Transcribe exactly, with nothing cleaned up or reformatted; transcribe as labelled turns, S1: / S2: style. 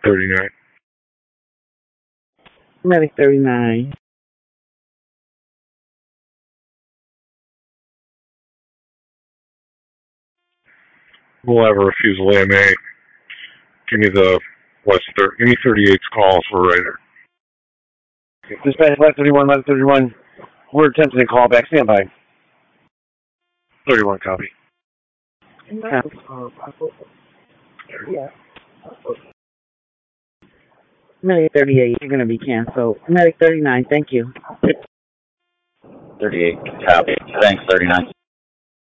S1: thirty-nine.
S2: Medic thirty-nine.
S1: We'll have a refusal A M A. Give me the West thirty. Give me thirty-eight's call for Ryder.
S3: Dispatch West thirty-one, West thirty-one. We're attempting to call back. Stand by.
S1: thirty-one, copy.
S2: Yeah. Medic thirty-eight, you're going to be canceled. Medic thirty-nine, thank you.
S4: thirty-eight, copy. Thanks, thirty-nine.